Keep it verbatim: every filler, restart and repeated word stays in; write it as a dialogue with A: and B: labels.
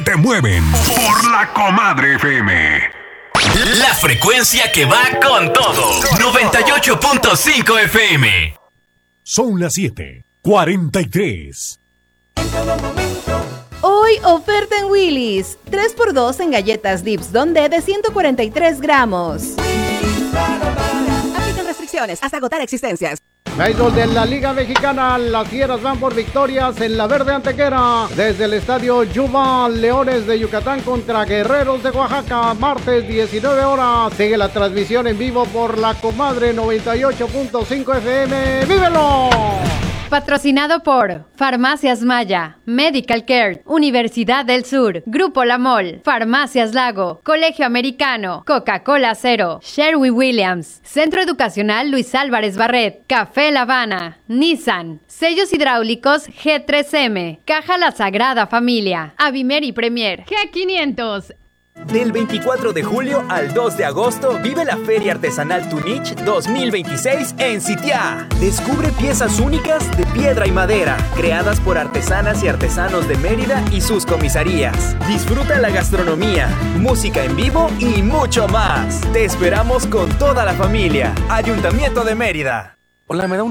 A: Te mueven por la Comadre F M.
B: La frecuencia que va con todo. noventa y ocho punto cinco F M.
A: Son las siete cuarenta y tres.
C: Hoy oferta en Willy's. tres por dos en galletas Dips Donde de ciento cuarenta y tres gramos. Aplican restricciones hasta agotar existencias.
D: Béisbol de la Liga Mexicana, las Fieras van por victorias en la Verde Antequera. Desde el estadio Yuba, Leones de Yucatán contra Guerreros de Oaxaca, martes diecinueve horas. Sigue la transmisión en vivo por la Comadre noventa y ocho punto cinco F M. ¡Vívelo!
E: Patrocinado por Farmacias Maya, Medical Care, Universidad del Sur, Grupo La Mol, Farmacias Lago, Colegio Americano, Coca-Cola Cero, Sherwin Williams, Centro Educacional Luis Álvarez Barret, Café La Habana, Nissan, Sellos Hidráulicos G tres M, Caja La Sagrada Familia, Avimer y Premier, G quinientos.
F: Del veinticuatro de julio al dos de agosto vive la Feria Artesanal Tunich dos mil veintiséis en Sitiá. Descubre piezas únicas de piedra y madera, creadas por artesanas y artesanos de Mérida y sus comisarías. Disfruta la gastronomía, música en vivo y mucho más. Te esperamos con toda la familia. Ayuntamiento de Mérida.
G: Hola, ¿me da un